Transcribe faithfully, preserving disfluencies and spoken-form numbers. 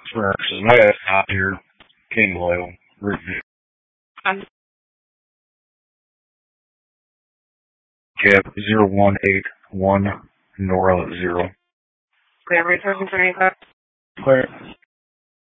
For I got a stop here. King Oil. Review. Um, Cap zero one eight one Nora zero. clear resources for any class? Clear.